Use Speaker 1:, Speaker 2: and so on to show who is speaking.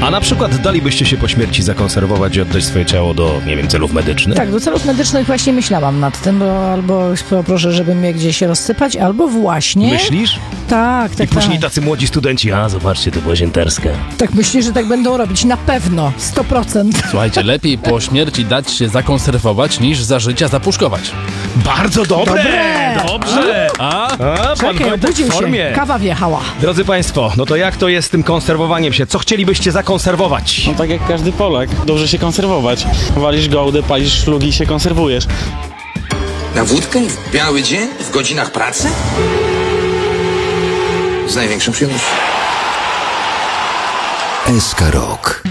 Speaker 1: A na przykład dalibyście się po śmierci zakonserwować i oddać swoje ciało do, nie wiem, celów medycznych?
Speaker 2: Tak, do celów medycznych właśnie myślałam nad tym, bo albo poproszę, żeby mnie gdzieś rozsypać, albo właśnie...
Speaker 1: Myślisz?
Speaker 2: Tak.
Speaker 1: I później tacy młodzi studenci, a zobaczcie, to była zięterska.
Speaker 2: Tak myślisz, że tak będą robić? Na pewno, 100%.
Speaker 3: Słuchajcie, lepiej po śmierci dać się zakonserwować, niż za życia zapuszkować.
Speaker 1: Bardzo dobre!
Speaker 2: Dobre!
Speaker 1: Dobrze! Pan
Speaker 2: Czekaj,
Speaker 1: Wojtek
Speaker 2: obudził
Speaker 1: w formie.
Speaker 2: się, kawa wjechała.
Speaker 1: Drodzy Państwo, no to jak to jest z tym konserwowaniem się? Co chcielibyście zakonserwować?
Speaker 4: No tak jak każdy Polak, dobrze się konserwować. Walisz gołdę, palisz szlugi i się konserwujesz.
Speaker 5: Na wódkę w biały dzień, w godzinach pracy? Z największą przyjemnością.
Speaker 6: SK Rok.